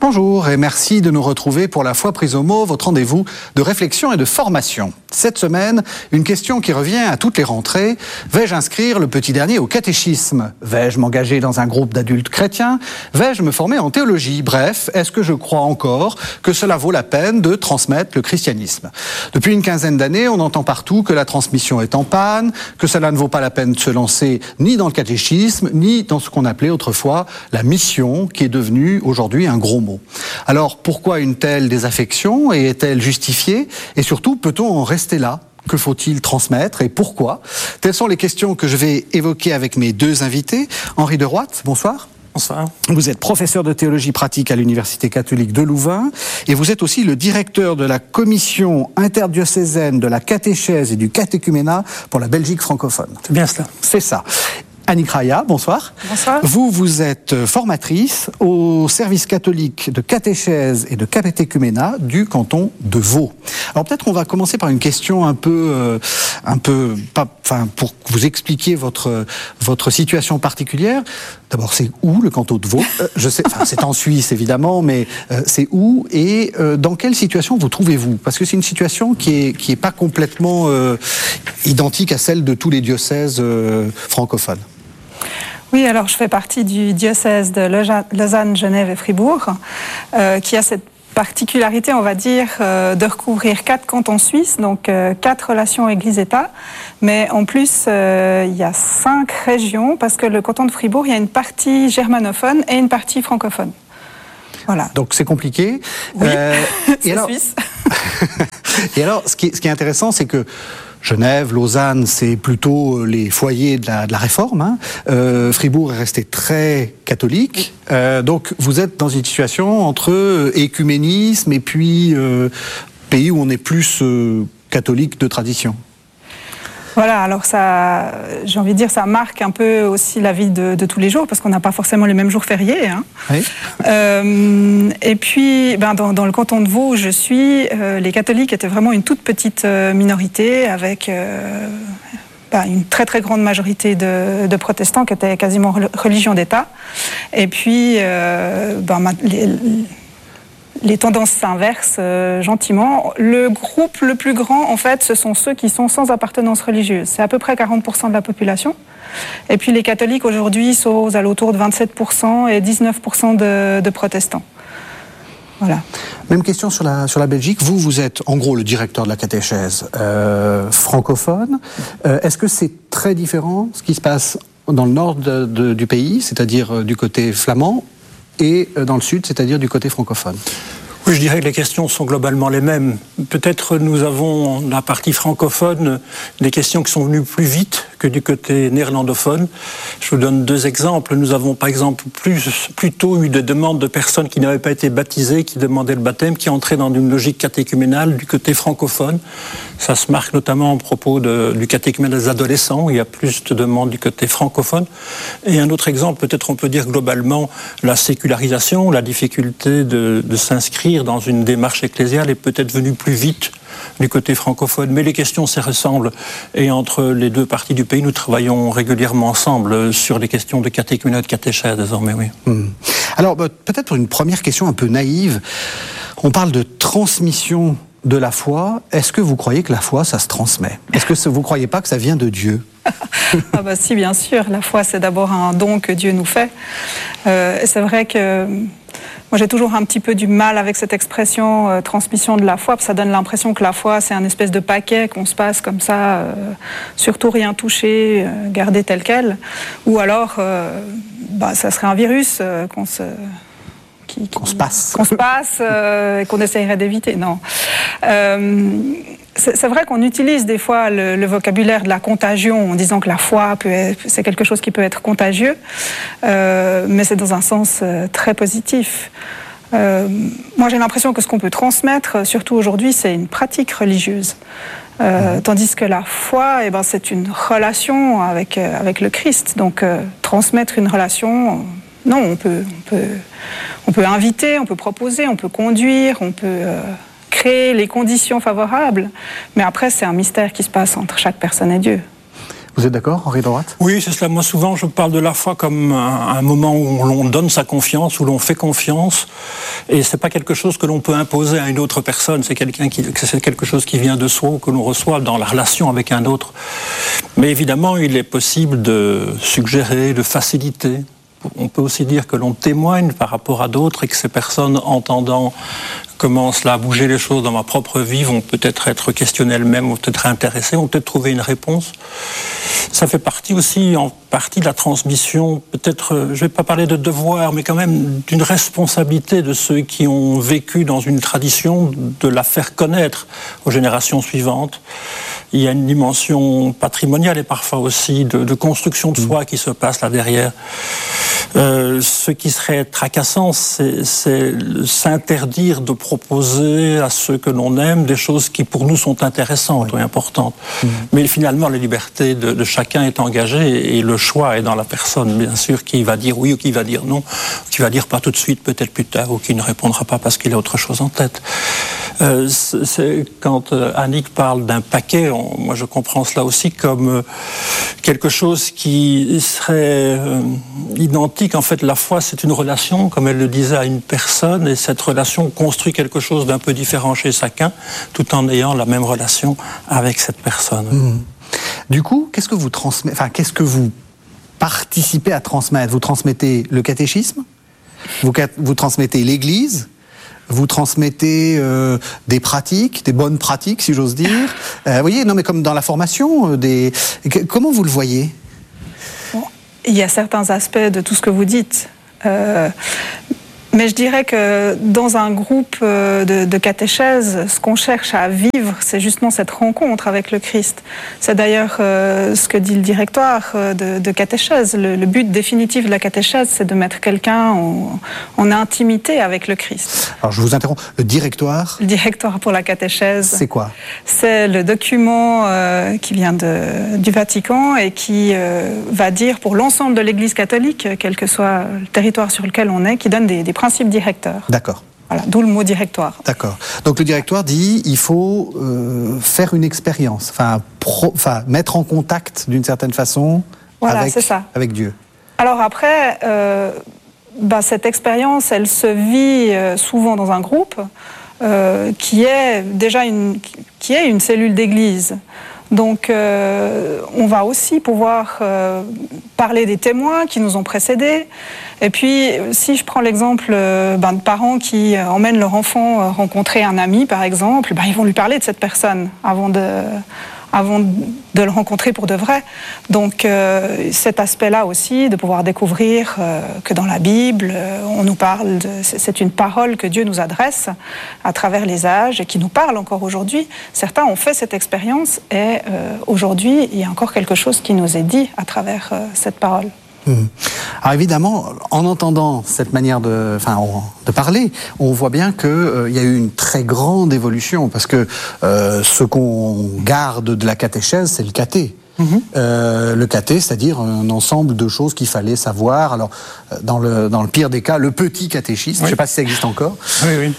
Bonjour et merci de nous retrouver pour La foi prise au mot, votre rendez-vous de réflexion et de formation. Cette semaine, une question qui revient à toutes les rentrées. Vais-je inscrire le petit dernier au catéchisme? Vais-je m'engager dans un groupe d'adultes chrétiens? Vais-je me former en théologie? Bref, est-ce que je crois encore que cela vaut la peine de transmettre le christianisme? Depuis une quinzaine d'années, on entend partout que la transmission est en panne, que cela ne vaut pas la peine de se lancer ni dans le catéchisme, ni dans ce qu'on appelait autrefois la mission, qui est devenue aujourd'hui un gros mot. Alors, pourquoi une telle désaffection et est-elle justifiée? Et surtout, peut-on en rester là? Que faut-il transmettre et pourquoi? Telles sont les questions que je vais évoquer avec mes deux invités. Henri de Rooidt, bonsoir. Bonsoir. Vous êtes professeur de théologie pratique à l'Université catholique de Louvain et vous êtes aussi le directeur de la commission interdiocésaine de la catéchèse et du catéchuménat pour la Belgique francophone. C'est bien cela. C'est ça. Annick Raya, bonsoir. Bonsoir. Vous êtes formatrice au service catholique de catéchèse et de catéchuménat du canton de Vaud. Alors peut-être on va commencer par une question pour vous expliquer votre situation particulière. D'abord, c'est où le canton de Vaud? Je sais, c'est en Suisse évidemment, mais c'est où et dans quelle situation vous trouvez-vous? Parce que c'est une situation qui est pas complètement identique à celle de tous les diocèses francophones. Oui, alors je fais partie du diocèse de Lausanne, Genève et Fribourg, qui a cette particularité, on va dire, de recouvrir 4 cantons suisses, donc 4 relations Église-État, mais en plus, il y a 5 régions, parce que le canton de Fribourg, il y a une partie germanophone et une partie francophone. Voilà. Donc c'est compliqué. Oui, c'est suisse. Et alors, ce qui est intéressant, c'est que Genève, Lausanne, c'est plutôt les foyers de la réforme. Hein. Fribourg est resté très catholique. Donc vous êtes dans une situation entre écuménisme et puis pays où on est plus catholique de tradition. Voilà, alors ça, j'ai envie de dire, ça marque un peu aussi la vie de tous les jours, parce qu'on n'a pas forcément les mêmes jours fériés. Hein. Oui. Et puis, dans le canton de Vaud où je suis, les catholiques étaient vraiment une toute petite minorité, avec une très très grande majorité de protestants qui étaient quasiment religion d'État. Et puis, les tendances s'inversent gentiment. Le groupe le plus grand, en fait, ce sont ceux qui sont sans appartenance religieuse. C'est à peu près 40% de la population. Et puis les catholiques, aujourd'hui, sont aux alentours de 27% et 19% de protestants. Voilà. Même question sur la Belgique. Vous êtes en gros le directeur de la catéchèse francophone. Est-ce que c'est très différent ce qui se passe dans le nord du pays, c'est-à-dire du côté flamand, et dans le sud, c'est-à-dire du côté francophone? Oui, je dirais que les questions sont globalement les mêmes. Peut-être nous avons, dans la partie francophone, des questions qui sont venues plus vite que du côté néerlandophone. Je vous donne 2 exemples. Nous avons par exemple plutôt eu des demandes de personnes qui n'avaient pas été baptisées, qui demandaient le baptême, qui entraient dans une logique catéchuménale du côté francophone. Ça se marque notamment à propos du catéchuménat des adolescents, où il y a plus de demandes du côté francophone. Et un autre exemple, peut-être on peut dire globalement, la sécularisation, la difficulté de s'inscrire dans une démarche ecclésiale est peut-être venue plus vite du côté francophone, mais les questions se ressemblent. Et entre les 2 parties du pays, nous travaillons régulièrement ensemble sur les questions de catéchuménat et de catéchèse désormais, oui. Alors, peut-être pour une première question un peu naïve, on parle de transmission de la foi. Est-ce que vous croyez que la foi, ça se transmet? Est-ce que vous ne croyez pas que ça vient de Dieu? Si, bien sûr. La foi, c'est d'abord un don que Dieu nous fait. C'est vrai que moi, j'ai toujours un petit peu du mal avec cette expression transmission de la foi, parce que ça donne l'impression que la foi, c'est un espèce de paquet qu'on se passe comme ça, surtout rien toucher, garder tel quel. Ou alors, ça serait un virus qu'on se passe et qu'on essayerait d'éviter. Non. C'est vrai qu'on utilise des fois le vocabulaire de la contagion en disant que la foi c'est quelque chose qui peut être contagieux, mais c'est dans un sens très positif. Moi, j'ai l'impression que ce qu'on peut transmettre, surtout aujourd'hui, c'est une pratique religieuse. Tandis que la foi, c'est une relation avec le Christ. Donc, transmettre une relation, non, on peut inviter, on peut proposer, on peut conduire, on peut créer les conditions favorables. Mais après, c'est un mystère qui se passe entre chaque personne et Dieu. Vous êtes d'accord, Henri de Rooidt ? Oui, c'est cela. Moi, souvent, je parle de la foi comme un moment où l'on donne sa confiance, où l'on fait confiance. Et c'est pas quelque chose que l'on peut imposer à une autre personne, c'est quelque chose qui vient de soi ou que l'on reçoit dans la relation avec un autre. Mais évidemment, il est possible de suggérer, de faciliter. On peut aussi dire que l'on témoigne par rapport à d'autres et que ces personnes, entendant comment cela a bougé les choses dans ma propre vie, vont peut-être être questionnées elles-mêmes, vont peut-être intéressées, vont peut-être trouver une réponse. Ça fait partie aussi, en partie, de la transmission, peut-être, je ne vais pas parler de devoir, mais quand même d'une responsabilité de ceux qui ont vécu dans une tradition, de la faire connaître aux générations suivantes. Il y a une dimension patrimoniale et parfois aussi de construction de foi qui se passe là derrière. Ce qui serait tracassant, c'est s'interdire de proposer à ceux que l'on aime des choses qui pour nous sont intéressantes ou importantes. Mais finalement, la liberté de chacun est engagée et le choix est dans la personne, bien sûr, qui va dire oui ou qui va dire non, qui va dire pas tout de suite, peut-être plus tard, ou qui ne répondra pas parce qu'il a autre chose en tête. Quand Annick parle d'un paquet, moi je comprends cela aussi comme quelque chose qui serait identique. En fait, la foi, c'est une relation, comme elle le disait, à une personne, et cette relation construit quelque chose d'un peu différent chez chacun, tout en ayant la même relation avec cette personne. Du coup, qu'est-ce que vous transmettez, qu'est-ce que vous participez à transmettre? Vous transmettez le catéchisme, vous transmettez l'Église, vous transmettez des pratiques, des bonnes pratiques, si j'ose dire. Vous voyez, non, mais comme dans la formation, comment vous le voyez? Il y a certains aspects de tout ce que vous dites. Mais je dirais que dans un groupe de catéchèse, ce qu'on cherche à vivre, c'est justement cette rencontre avec le Christ. C'est d'ailleurs ce que dit le directoire de catéchèse. Le but définitif de la catéchèse, c'est de mettre quelqu'un en intimité avec le Christ. Alors je vous interromps, le directoire? Le directoire pour la catéchèse. C'est quoi? C'est le document qui vient du Vatican et qui va dire pour l'ensemble de l'Église catholique, quel que soit le territoire sur lequel on est, qui donne des principes directeurs. D'accord. Voilà, d'où le mot directoire. D'accord. Donc le directoire dit il faut faire une expérience, mettre en contact d'une certaine façon avec Dieu. Alors après, cette expérience, elle se vit souvent dans un groupe qui est déjà une cellule d'église. Donc, on va aussi pouvoir parler des témoins qui nous ont précédés. Et puis, si je prends l'exemple de parents qui emmènent leur enfant rencontrer un ami, par exemple, ils vont lui parler de cette personne avant de le rencontrer pour de vrai. Donc cet aspect-là aussi, de pouvoir découvrir que dans la Bible, on nous parle, c'est une parole que Dieu nous adresse à travers les âges et qui nous parle encore aujourd'hui. Certains ont fait cette expérience et aujourd'hui, il y a encore quelque chose qui nous est dit à travers cette parole. Alors évidemment, en entendant cette manière de parler, on voit bien qu'il y a eu une très grande évolution, parce que ce qu'on garde de la catéchèse, c'est le caté. Le caté, c'est-à-dire un ensemble de choses qu'il fallait savoir. Alors, dans le pire des cas, le petit catéchisme, je ne sais pas si ça existe encore. Oui.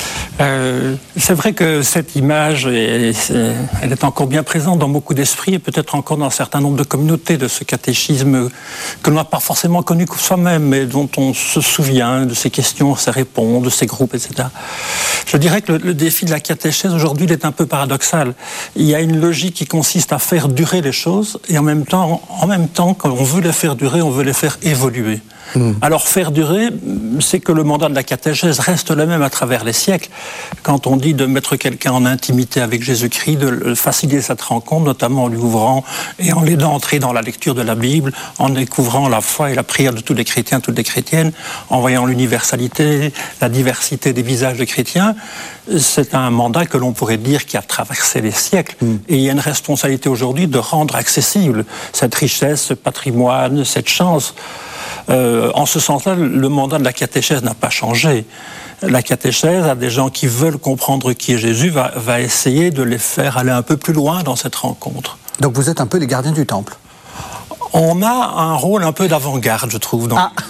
C'est vrai que cette image, elle est encore bien présente dans beaucoup d'esprits et peut-être encore dans un certain nombre de communautés de ce catéchisme que l'on n'a pas forcément connu soi-même, mais dont on se souvient de ses questions, ses réponses, de ses groupes, etc. Je dirais que le défi de la catéchèse aujourd'hui, il est un peu paradoxal. Il y a une logique qui consiste à faire durer les choses et en même temps, quand on veut les faire durer, on veut les faire évoluer. Alors faire durer, c'est que le mandat de la catéchèse reste le même à travers les siècles. Quand on dit de mettre quelqu'un en intimité avec Jésus-Christ, de faciliter cette rencontre, notamment en lui ouvrant et en l'aidant à entrer dans la lecture de la Bible, en découvrant la foi et la prière de tous les chrétiens, toutes les chrétiennes, en voyant l'universalité, la diversité des visages des chrétiens, c'est un mandat que l'on pourrait dire qui a traversé les siècles. Et il y a une responsabilité aujourd'hui de rendre accessible cette richesse, ce patrimoine, cette chance. En ce sens-là, le mandat de la catéchèse n'a pas changé. La catéchèse, à des gens qui veulent comprendre qui est Jésus, va essayer de les faire aller un peu plus loin dans cette rencontre. Donc vous êtes un peu les gardiens du temple. On a un rôle un peu d'avant-garde, je trouve.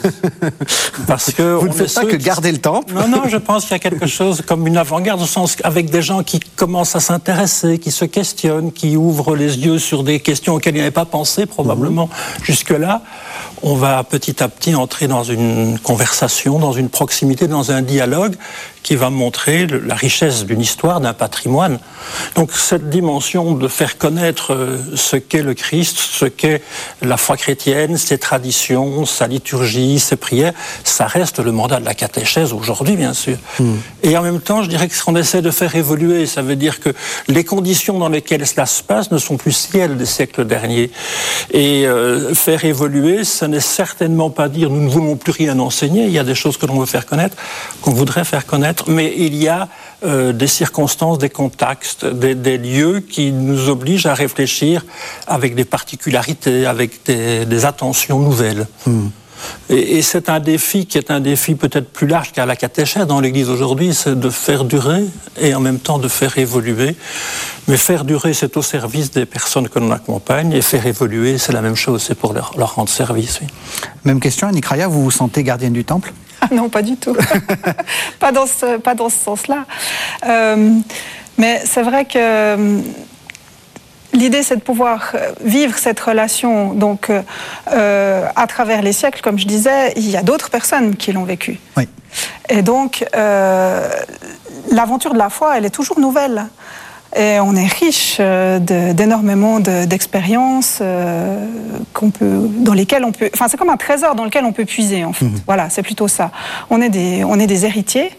Parce que vous ne faites pas que garder le temple. Non, je pense qu'il y a quelque chose comme une avant-garde, au sens avec des gens qui commencent à s'intéresser, qui se questionnent, qui ouvrent les yeux sur des questions auxquelles ils n'avaient pas pensé, probablement, jusque-là. on va petit à petit entrer dans une conversation, dans une proximité, dans un dialogue qui va montrer la richesse d'une histoire, d'un patrimoine. Donc cette dimension de faire connaître ce qu'est le Christ, ce qu'est la foi chrétienne, ses traditions, sa liturgie, ses prières, ça reste le mandat de la catéchèse aujourd'hui, bien sûr. Et en même temps, je dirais que ce qu'on essaie de faire évoluer, ça veut dire que les conditions dans lesquelles cela se passe ne sont plus celles des siècles derniers. Et faire évoluer, ça n'est certainement pas dire nous ne voulons plus rien enseigner, il y a des choses que l'on veut faire connaître, qu'on voudrait faire connaître, mais il y a des circonstances, des contextes, des lieux qui nous obligent à réfléchir avec des particularités, avec des attentions nouvelles. Et c'est un défi qui est un défi peut-être plus large qu'à la catéchèse dans l'Église aujourd'hui, c'est de faire durer et en même temps de faire évoluer. Mais faire durer, c'est au service des personnes que l'on accompagne, et faire évoluer, c'est la même chose, c'est pour leur rendre service. Oui. Même question, Annick Raya, vous vous sentez gardienne du temple ? Ah non, pas du tout. pas dans ce sens-là. Mais c'est vrai que l'idée, c'est de pouvoir vivre cette relation. Donc, à travers les siècles, comme je disais, il y a d'autres personnes qui l'ont vécu. Oui. Et donc, l'aventure de la foi, elle est toujours nouvelle. Et on est riche d'énormément d'expériences dans lesquelles on peut... Enfin, c'est comme un trésor dans lequel on peut puiser, en fait. Voilà, c'est plutôt ça. On est des héritiers.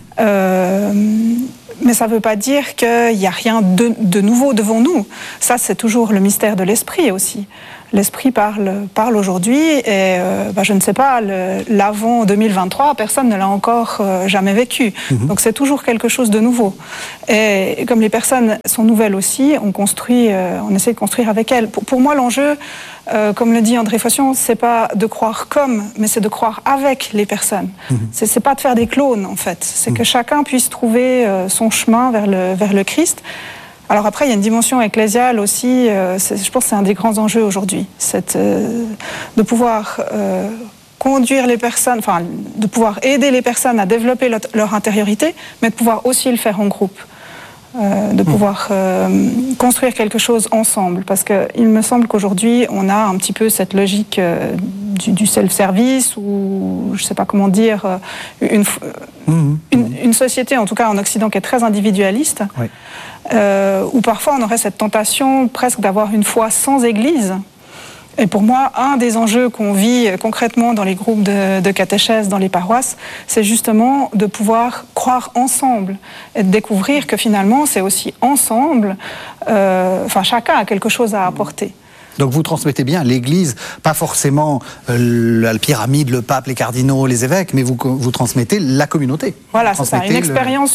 Mais ça ne veut pas dire qu'il n'y a rien de nouveau devant nous. Ça, c'est toujours le mystère de l'esprit aussi. L'esprit parle aujourd'hui et je ne sais pas, l'avant 2023, personne ne l'a encore jamais vécu. Donc c'est toujours quelque chose de nouveau. Et comme les personnes sont nouvelles aussi, on essaie de construire avec elles. Pour moi, l'enjeu, comme le dit André Faution, c'est pas de croire comme, mais c'est de croire avec les personnes. C'est pas de faire des clones, en fait. C'est que chacun puisse trouver son chemin vers le Christ. Alors après, il y a une dimension ecclésiale aussi, je pense que c'est un des grands enjeux aujourd'hui, de pouvoir conduire les personnes, enfin, de pouvoir aider les personnes à développer leur intériorité, mais de pouvoir aussi le faire en groupe, de pouvoir construire quelque chose ensemble, parce qu'il me semble qu'aujourd'hui, on a un petit peu cette logique du self-service, ou je ne sais pas comment dire, une société, en tout cas en Occident, qui est très individualiste, oui. Où parfois on aurait cette tentation presque d'avoir une foi sans église. Et pour moi, un des enjeux qu'on vit concrètement dans les groupes de catéchèse, dans les paroisses, c'est justement de pouvoir croire ensemble et de découvrir que finalement, c'est aussi ensemble, chacun a quelque chose à apporter. Donc vous transmettez bien l'Église, pas forcément la pyramide, le pape, les cardinaux, les évêques, mais vous transmettez la communauté. Voilà, c'est ça, une expérience,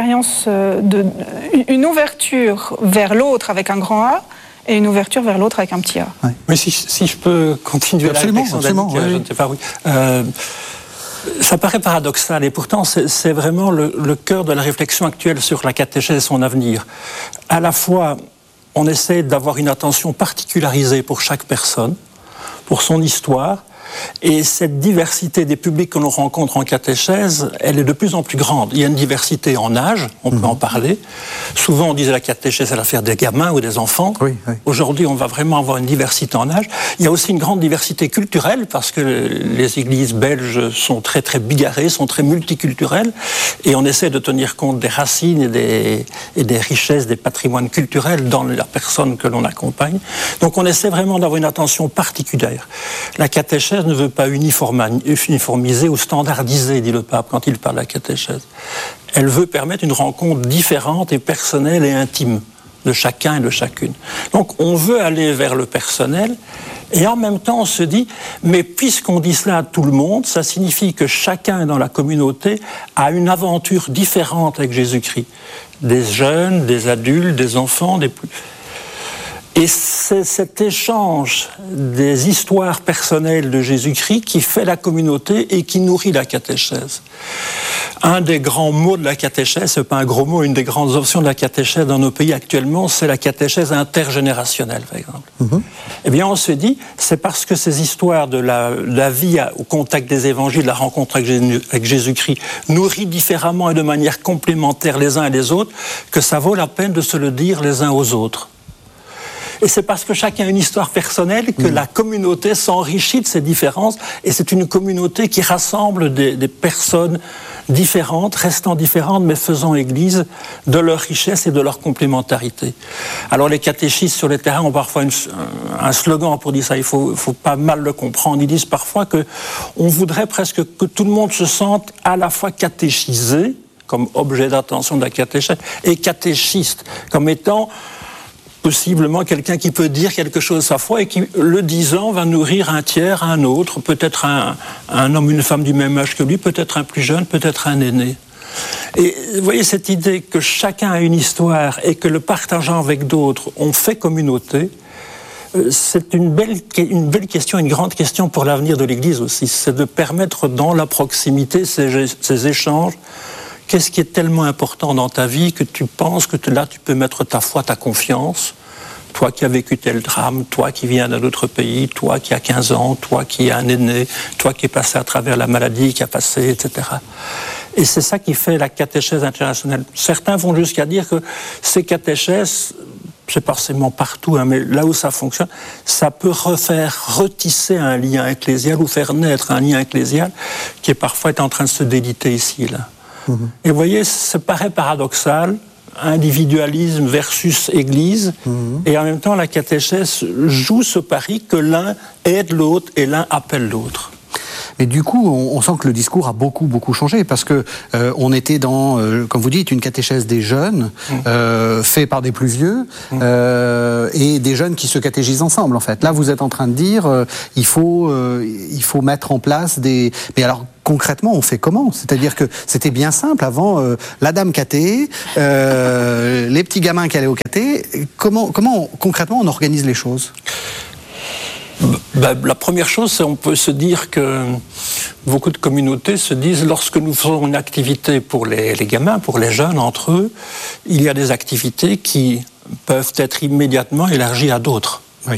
une ouverture vers l'autre avec un grand A et une ouverture vers l'autre avec un petit A. Ouais. Mais si je peux continuer absolument, la réflexion d'Annick, je ne sais pas, oui. Ça paraît paradoxal et pourtant c'est vraiment le cœur de la réflexion actuelle sur la catéchèse et son avenir. À la fois, on essaie d'avoir une attention particularisée pour chaque personne, pour son histoire, et cette diversité des publics que l'on rencontre en catéchèse, elle est de plus en plus grande. Il y a une diversité en âge, on peut en parler. Souvent, on disait la catéchèse, c'est l'affaire des gamins ou des enfants. Oui, oui. Aujourd'hui, on va vraiment avoir une diversité en âge. Il y a aussi une grande diversité culturelle, parce que les églises belges sont très, très bigarrées, sont très multiculturelles, et on essaie de tenir compte des racines et des richesses, des patrimoines culturels dans la personne que l'on accompagne. Donc, on essaie vraiment d'avoir une attention particulière. La catéchèse ne veut pas uniformiser ou standardiser, dit le pape quand il parle de la catéchèse. Elle veut permettre une rencontre différente et personnelle et intime de chacun et de chacune. Donc on veut aller vers le personnel et en même temps on se dit, mais puisqu'on dit cela à tout le monde, ça signifie que chacun dans la communauté a une aventure différente avec Jésus-Christ. Des jeunes, des adultes, des enfants, des plus... Et c'est cet échange des histoires personnelles de Jésus-Christ qui fait la communauté et qui nourrit la catéchèse. Un des grands mots de la catéchèse, c'est pas un gros mot, une des grandes options de la catéchèse dans nos pays actuellement, c'est la catéchèse intergénérationnelle, par exemple. Eh bien, on se dit, c'est parce que ces histoires de la vie au contact des évangiles, de la rencontre avec Jésus-Christ, nourrit différemment et de manière complémentaire les uns et les autres, que ça vaut la peine de se le dire les uns aux autres. Et c'est parce que chacun a une histoire personnelle que la communauté s'enrichit de ces différences. Et c'est une communauté qui rassemble des personnes différentes, restant différentes, mais faisant église de leur richesse et de leur complémentarité. Alors les catéchistes sur les terrains ont parfois un slogan pour dire ça, il faut pas mal le comprendre. Ils disent parfois qu'on voudrait presque que tout le monde se sente à la fois catéchisé, comme objet d'attention de la catéchèse, et catéchiste, comme étant possiblement quelqu'un qui peut dire quelque chose de sa foi et qui, le disant, va nourrir un tiers, un autre, peut-être un homme, une femme du même âge que lui, peut-être un plus jeune, peut-être un aîné. Et vous voyez cette idée que chacun a une histoire et que le partageant avec d'autres, on fait communauté, c'est une belle question, une grande question pour l'avenir de l'Église aussi. C'est de permettre dans la proximité ces échanges. Qu'est-ce qui est tellement important dans ta vie que tu penses que là tu peux mettre ta foi, ta confiance, toi qui as vécu tel drame, toi qui viens d'un autre pays, toi qui as 15 ans, toi qui es un aîné, toi qui es passé à travers la maladie, qui a passé, etc. Et c'est ça qui fait la catéchèse internationale. Certains vont jusqu'à dire que ces catéchèses, c'est pas forcément partout, mais là où ça fonctionne, ça peut retisser un lien ecclésial ou faire naître un lien ecclésial qui est parfois en train de se déliter ici, là. Et vous voyez, ça paraît paradoxal, individualisme versus Église, et en même temps la catéchèse joue ce pari que l'un aide l'autre et l'un appelle l'autre. Mais du coup, on sent que le discours a beaucoup changé parce que on était dans, comme vous dites, une catéchèse des jeunes, fait par des plus vieux, et des jeunes qui se catéchisent ensemble. En fait, là, vous êtes en train de dire, il faut mettre en place des. Mais alors. Concrètement, on fait comment ? C'est-à-dire que c'était bien simple avant, la dame cathée, les petits gamins qui allaient au caté. Comment concrètement on organise les choses ? La première chose, c'est on peut se dire que beaucoup de communautés se disent, lorsque nous faisons une activité pour les gamins, pour les jeunes entre eux, il y a des activités qui peuvent être immédiatement élargies à d'autres. Oui.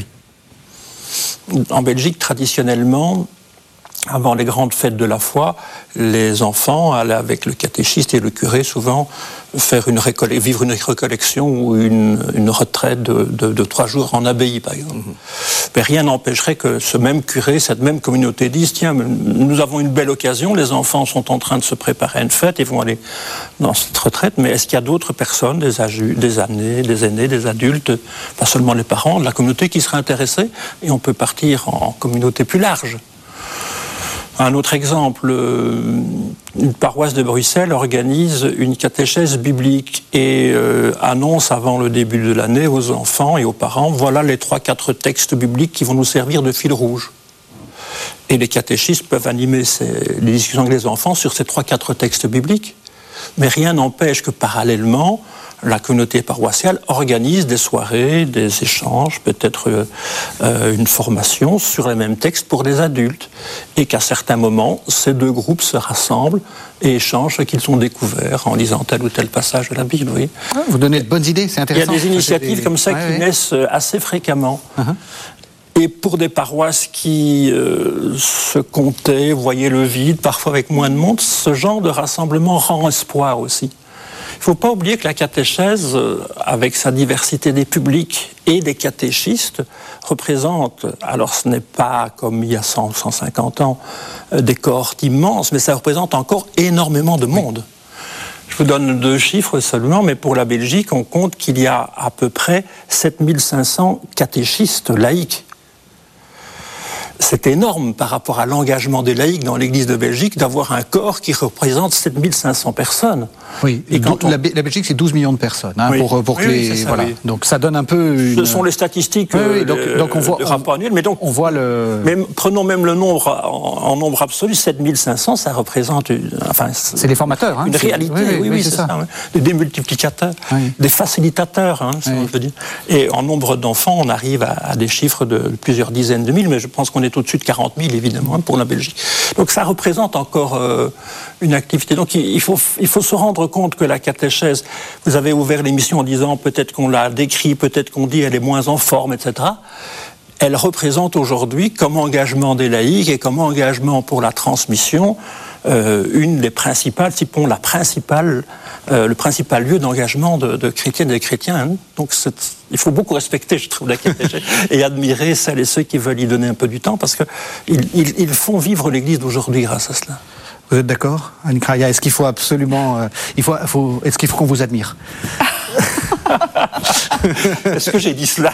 En Belgique, traditionnellement, avant les grandes fêtes de la foi, les enfants allaient avec le catéchiste et le curé souvent vivre une récollection ou une retraite de 3 jours en abbaye, par exemple. Mais rien n'empêcherait que ce même curé, cette même communauté dise, tiens, nous avons une belle occasion, les enfants sont en train de se préparer à une fête, ils vont aller dans cette retraite, mais est-ce qu'il y a d'autres personnes, des aînés, des adultes, pas seulement les parents, de la communauté qui seraient intéressés, et on peut partir en communauté plus large. Un autre exemple, une paroisse de Bruxelles organise une catéchèse biblique et annonce avant le début de l'année aux enfants et aux parents, voilà les 3-4 textes bibliques qui vont nous servir de fil rouge. Et les catéchistes peuvent animer les discussions avec les enfants sur ces 3-4 textes bibliques. Mais rien n'empêche que parallèlement, la communauté paroissiale organise des soirées, des échanges, peut-être une formation sur les mêmes textes pour les adultes. Et qu'à certains moments, ces deux groupes se rassemblent et échangent ce qu'ils ont découvert en lisant tel ou tel passage de la Bible. Oui. Vous donnez de bonnes idées, c'est intéressant. Il y a des initiatives comme ça qui naissent assez fréquemment. Et pour des paroisses qui se comptaient, voyaient le vide, parfois avec moins de monde, ce genre de rassemblement rend espoir aussi. Il ne faut pas oublier que la catéchèse, avec sa diversité des publics et des catéchistes, représente, alors ce n'est pas comme il y a 100 ou 150 ans, des cohortes immenses, mais ça représente encore énormément de monde. Je vous donne 2 chiffres seulement, mais pour la Belgique, on compte qu'il y a à peu près 7500 catéchistes laïcs. C'est énorme par rapport à l'engagement des laïcs dans l'Église de Belgique d'avoir un corps qui représente 7500 personnes. Oui, et la Belgique, c'est 12 millions de personnes. Hein, oui. pour que les, ça, voilà. Oui. Donc ça donne un peu... Ce sont les statistiques donc on voit, rapport annuel. Mais donc, on voit le... Mais prenons même le nombre, en nombre absolu, 7500, ça représente... c'est les formateurs. Une réalité, oui, c'est ça. Des démultiplicateurs, des facilitateurs, si on veut dire. Et en nombre d'enfants, on arrive à des chiffres de plusieurs dizaines de mille, mais je pense qu'on est au-dessus de 40 000, évidemment, pour la Belgique. Donc ça représente encore une activité. Donc il faut se rendre compte que la catéchèse, vous avez ouvert l'émission en disant peut-être qu'on l'a décrit, peut-être qu'on dit elle est moins en forme, etc. elle représente aujourd'hui, comme engagement des laïcs et comme engagement pour la transmission, une des principales, sinon le principal lieu d'engagement de chrétiennes et de chrétiens. Hein. Donc il faut beaucoup respecter, je trouve, la catéchèse et admirer celles et ceux qui veulent y donner un peu du temps, parce qu'ils font vivre l'Église d'aujourd'hui grâce à cela. Vous êtes d'accord, Annick Raya? Est-ce qu'il faut absolument... est-ce qu'il faut qu'on vous admire? Est-ce que j'ai dit cela?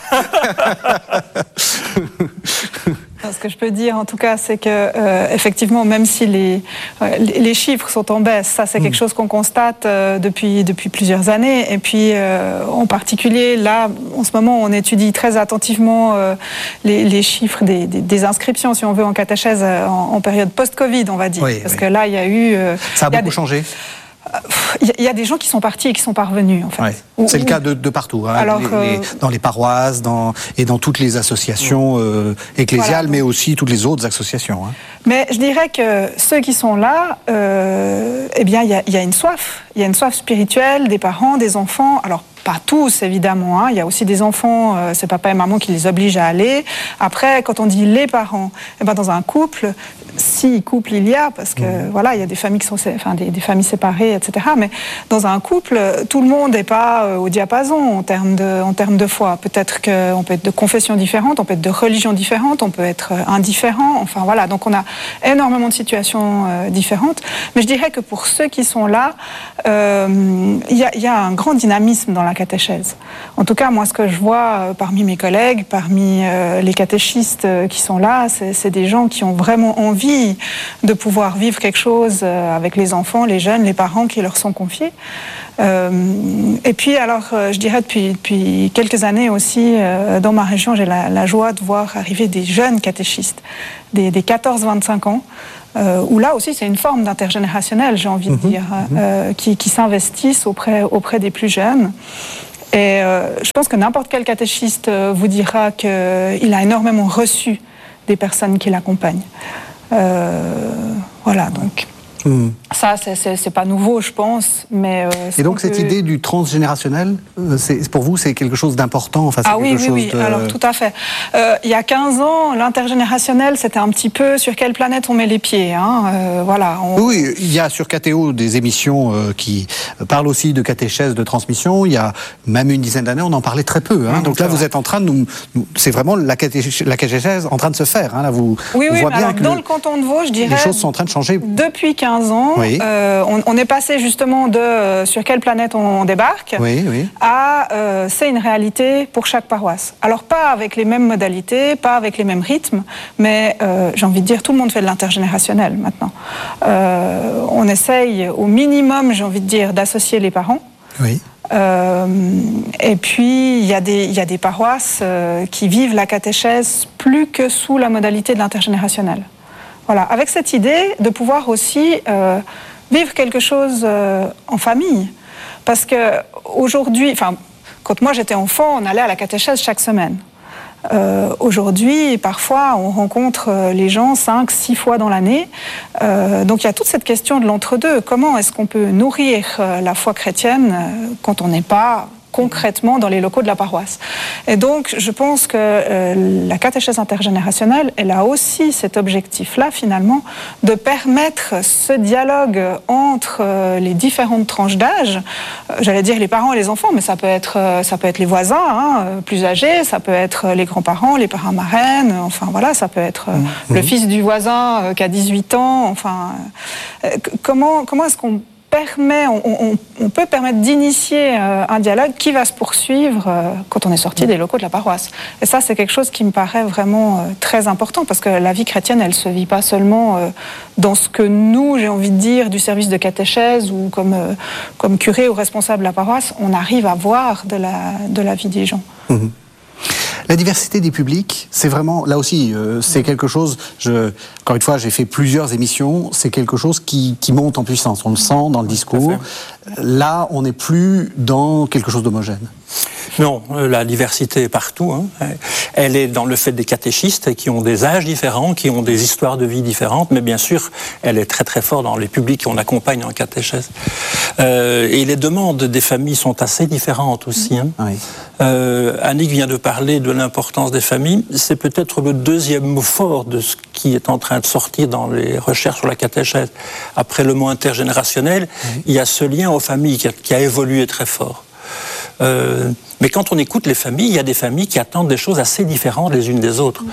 Ce que je peux dire, en tout cas, c'est que effectivement, même si les chiffres sont en baisse, ça c'est quelque chose qu'on constate depuis plusieurs années. Et puis, en particulier, là, en ce moment, on étudie très attentivement les chiffres des inscriptions, si on veut, en catéchèse en période post-Covid, on va dire. Oui, parce que là, il y a eu... ça a beaucoup changé. Il y a des gens qui sont partis et qui sont pas revenus, en fait. Ouais. C'est le cas de partout, hein. Alors, dans les paroisses et dans toutes les associations ecclésiales, voilà, mais aussi toutes les autres associations. Hein. Mais je dirais que ceux qui sont là, eh bien, il y a une soif. Il y a une soif spirituelle des parents, des enfants. Alors, pas tous, évidemment. Hein. Il y a aussi des enfants, c'est papa et maman qui les obligent à aller. Après, quand on dit les parents, eh ben, dans un couple, si couple il y a, parce que voilà, il y a des familles qui sont, des familles séparées, etc. Mais dans un couple, tout le monde n'est pas au diapason en termes de foi. Peut-être qu'on peut être de confessions différentes, on peut être de religions différentes, on peut être indifférent. Enfin voilà, donc on a énormément de situations différentes. Mais je dirais que pour ceux qui sont là, il y a un grand dynamisme dans la catéchèse. En tout cas, moi, ce que je vois parmi mes collègues, parmi les catéchistes qui sont là, c'est des gens qui ont vraiment envie de pouvoir vivre quelque chose avec les enfants, les jeunes, les parents qui leur sont confiés. Et puis, alors, je dirais depuis quelques années aussi, dans ma région, j'ai la joie de voir arriver des jeunes catéchistes, des 14-25 ans, où là aussi c'est une forme d'intergénérationnel, j'ai envie de dire, qui s'investissent auprès des plus jeunes. Et je pense que n'importe quel catéchiste vous dira qu'il a énormément reçu des personnes qui l'accompagnent. Voilà, donc... Ça, c'est pas nouveau, je pense, mais... Et donc cette idée du transgénérationnel, pour vous, c'est quelque chose d'important? Enfin, oui, alors tout à fait. Il y a 15 ans, l'intergénérationnel, c'était un petit peu sur quelle planète on met les pieds. Hein, voilà. Oui, il y a sur KTO des émissions qui parlent aussi de catéchèse, de transmission. Il y a même une dizaine d'années, on en parlait très peu. Hein, donc là, vous êtes en train de c'est vraiment la catéchèse en train de se faire. Hein, là, vous voyez bien alors, que dans le canton de Vaud, je dirais... Les choses sont en train de changer. Depuis 15 ans, oui. On est passé justement de sur quelle planète on débarque à c'est une réalité pour chaque paroisse. Alors pas avec les mêmes modalités, pas avec les mêmes rythmes, mais j'ai envie de dire tout le monde fait de l'intergénérationnel maintenant. On essaye au minimum, j'ai envie de dire, d'associer les parents. Oui. Et puis il y a des paroisses qui vivent la catéchèse plus que sous la modalité de l'intergénérationnel. Voilà, avec cette idée de pouvoir aussi vivre quelque chose en famille. Parce que aujourd'hui, quand moi j'étais enfant, on allait à la catéchèse chaque semaine. Aujourd'hui, parfois, on rencontre les gens 5-6 fois dans l'année. Donc il y a toute cette question de l'entre-deux. Comment est-ce qu'on peut nourrir la foi chrétienne quand on n'est pas concrètement dans les locaux de la paroisse. Et donc, je pense que la catéchèse intergénérationnelle, elle a aussi cet objectif-là, finalement, de permettre ce dialogue entre les différentes tranches d'âge. J'allais dire les parents et les enfants, mais ça peut être les voisins, plus âgés, ça peut être les grands-parents, les parents marraines, enfin voilà, ça peut être le fils du voisin qui a 18 ans, enfin... Comment est-ce qu'on on peut permettre d'initier un dialogue qui va se poursuivre quand on est sorti des locaux de la paroisse. Et ça, c'est quelque chose qui me paraît vraiment très important, parce que la vie chrétienne, elle ne se vit pas seulement dans ce que nous, j'ai envie de dire, du service de catéchèse ou comme curé ou responsable de la paroisse, on arrive à voir de la vie des gens. La diversité des publics, c'est vraiment, là aussi, c'est quelque chose, encore une fois, j'ai fait plusieurs émissions, c'est quelque chose qui monte en puissance, on le sent dans le discours. Là, on n'est plus dans quelque chose d'homogène. Non, la diversité est partout. Hein. Elle est dans le fait des catéchistes qui ont des âges différents, qui ont des histoires de vie différentes, mais bien sûr, elle est très très forte dans les publics qu'on accompagne en catéchèse. Et les demandes des familles sont assez différentes aussi. Hein. Oui. Annick vient de parler de l'importance des familles. C'est peut-être le deuxième mot fort de ce qui est en train de sortir dans les recherches sur la catéchèse. Après le mot intergénérationnel, il y a ce lien aux familles qui a évolué très fort. Mais quand on écoute les familles, il y a des familles qui attendent des choses assez différentes les unes des autres.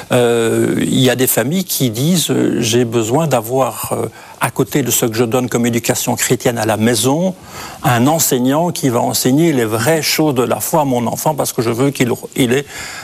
Il y a des familles qui disent « j'ai besoin d'avoir, à côté de ce que je donne comme éducation chrétienne à la maison, un enseignant qui va enseigner les vraies choses de la foi à mon enfant parce que je veux qu'il ait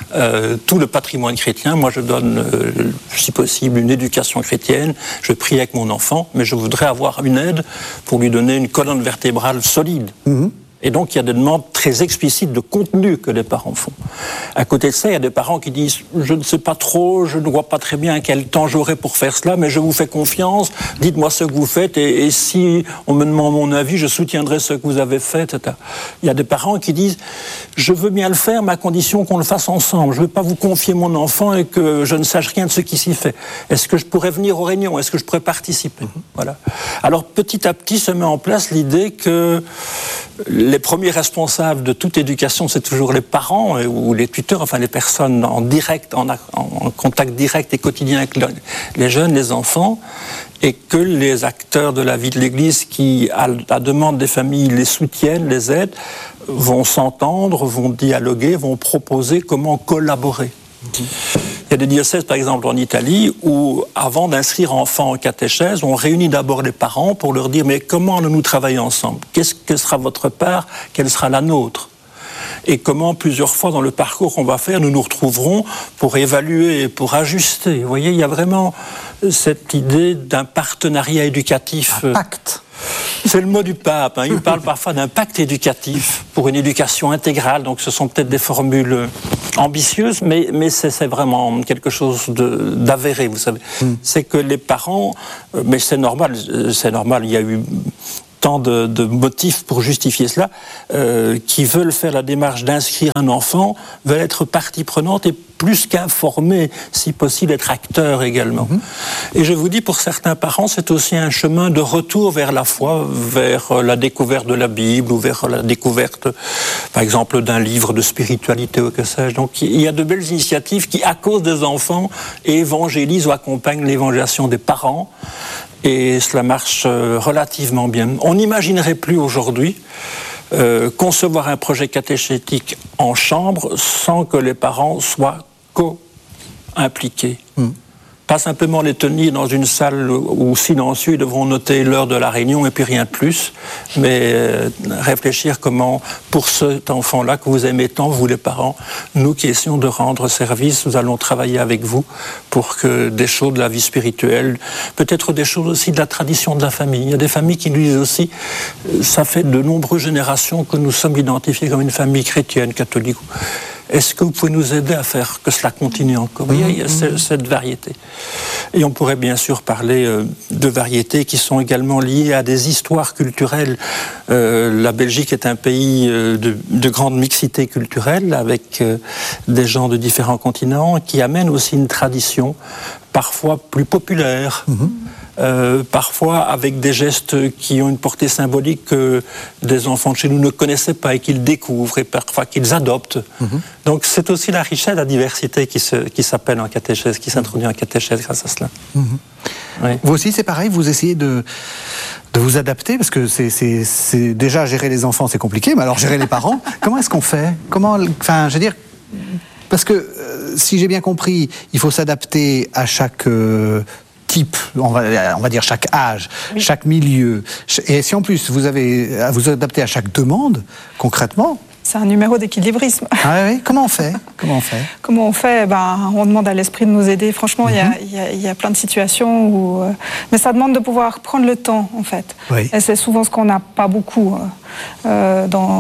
tout le patrimoine chrétien. Moi, je donne, si possible, une éducation chrétienne. Je prie avec mon enfant, mais je voudrais avoir une aide pour lui donner une colonne vertébrale solide. » Et donc, il y a des demandes très explicites de contenu que les parents font. À côté de ça, il y a des parents qui disent « Je ne sais pas trop, je ne vois pas très bien quel temps j'aurai pour faire cela, mais je vous fais confiance, dites-moi ce que vous faites, et si on me demande mon avis, je soutiendrai ce que vous avez fait, etc. » Il y a des parents qui disent « Je veux bien le faire, mais à condition qu'on le fasse ensemble. Je ne veux pas vous confier mon enfant et que je ne sache rien de ce qui s'y fait. Est-ce que je pourrais venir aux réunions? Est-ce que je pourrais participer ?» Voilà. Alors, petit à petit, se met en place l'idée que les premiers responsables de toute éducation, c'est toujours les parents ou les tuteurs, enfin les personnes en direct, en contact direct et quotidien avec les jeunes, les enfants, et que les acteurs de la vie de l'Église qui, à la demande des familles, les soutiennent, les aident, vont s'entendre, vont dialoguer, vont proposer comment collaborer. Il y a des diocèses, par exemple, en Italie, où, avant d'inscrire enfants en catéchèse, on réunit d'abord les parents pour leur dire « Mais comment allons-nous travailler ensemble? Qu'est-ce que sera votre part? Quelle sera la nôtre ?» Et comment, plusieurs fois dans le parcours qu'on va faire, nous nous retrouverons pour évaluer et pour ajuster. Vous voyez, il y a vraiment cette idée d'un partenariat éducatif. Un pacte. C'est le mot du pape. Hein. Il parle parfois d'un pacte éducatif pour une éducation intégrale. Donc ce sont peut-être des formules ambitieuses, mais c'est vraiment quelque chose d'avéré, vous savez. C'est que les parents, mais c'est normal, il y a eu tant de motifs pour justifier cela, qui veulent faire la démarche d'inscrire un enfant, veulent être partie prenante et plus qu'informer, si possible, être acteur également. Et je vous dis, pour certains parents, c'est aussi un chemin de retour vers la foi, vers la découverte de la Bible ou vers la découverte, par exemple, d'un livre de spiritualité ou que sais-je. Donc, il y a de belles initiatives qui, à cause des enfants, évangélisent ou accompagnent l'évangélisation des parents. Et cela marche relativement bien. On n'imaginerait plus aujourd'hui concevoir un projet catéchétique en chambre sans que les parents soient co-impliqués. Pas simplement les tenir dans une salle où silencieux, ils devront noter l'heure de la réunion et puis rien de plus, mais réfléchir comment, pour cet enfant-là que vous aimez tant, vous les parents, nous qui essayons de rendre service, nous allons travailler avec vous pour que des choses de la vie spirituelle, peut-être des choses aussi de la tradition de la famille. Il y a des familles qui nous disent aussi, ça fait de nombreuses générations que nous sommes identifiés comme une famille chrétienne, catholique. Est-ce que vous pouvez nous aider à faire que cela continue encore? Il y a cette variété. Et on pourrait bien sûr parler de variétés qui sont également liées à des histoires culturelles. La Belgique est un pays de grande mixité culturelle, avec des gens de différents continents, qui amènent aussi une tradition parfois plus populaire. Parfois avec des gestes qui ont une portée symbolique que des enfants de chez nous ne connaissaient pas et qu'ils découvrent et parfois qu'ils adoptent. Donc c'est aussi la richesse, la diversité qui s'appelle en catéchèse, qui s'introduit en catéchèse grâce à cela. Oui. Vous aussi c'est pareil, vous essayez de vous adapter, parce que c'est déjà gérer les enfants c'est compliqué, mais alors gérer les parents, comment est-ce qu'on fait? Enfin, je veux dire, parce que si j'ai bien compris, il faut s'adapter à chaque type, on va dire chaque âge, chaque milieu. Et si en plus vous avez à vous adapter à chaque demande, concrètement... C'est un numéro d'équilibrisme. Ah oui, comment on fait? Comment on fait? On demande à l'esprit de nous aider. Franchement, il y a plein de situations où... mais ça demande de pouvoir prendre le temps, en fait. Oui. Et c'est souvent ce qu'on n'a pas beaucoup dans